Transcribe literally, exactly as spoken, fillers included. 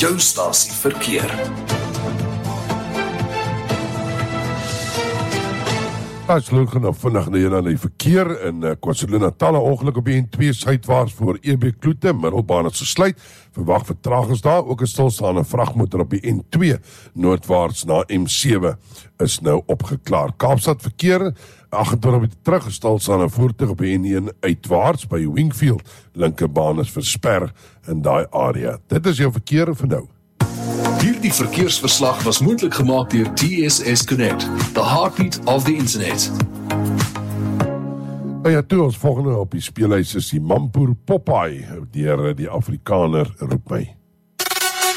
jou stasie verkeer. As loop genoeg vinnig na julle aan die verkeer in uh, KwaZulu-Natal, ongeluk op die N twee suidwaarts voor E B Kloete, middelbaan is gesluit, verwag vertragings daar, ook 'n stilstaande vragmotor op die N twee noordwaarts na M sewe is nou opgeklaar. Kaapstad verkeer, agt en twintig minute terug, stilstaande voertuig op die N een uitwaarts by Wingfield, linkerbaan is versper in daai area. Dit is jou verkeer vir nou. Hierdie verkeersverslag was moontlik gemaak deur T S S Connect, the heartbeat of the internet. Nou ja, toe ons volgende op die speellys is die Mampoer Popeye, deur die Afrikaner roep my.